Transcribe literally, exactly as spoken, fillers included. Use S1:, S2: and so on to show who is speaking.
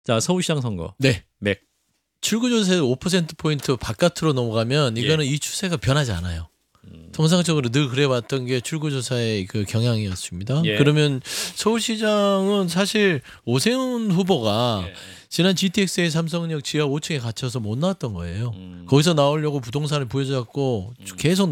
S1: 자, 서울시장 선거.
S2: 네.
S1: 맥.
S2: 출구조사에서 오 퍼센트 포인트 바깥으로 넘어가면 이거는
S1: 예.
S2: 이 추세가 변하지 않아요.
S1: 음.
S2: 통상적으로 늘 그래왔던 게 출구조사의 그 경향이었습니다.
S1: 예.
S2: 그러면 서울시장은 사실 오세훈 후보가
S1: 예.
S2: 지난 지티엑스의 삼성역 지하 오 층에 갇혀서 못 나왔던 거예요.
S1: 음.
S2: 거기서 나오려고 부동산을 부여잡고
S1: 음.
S2: 계속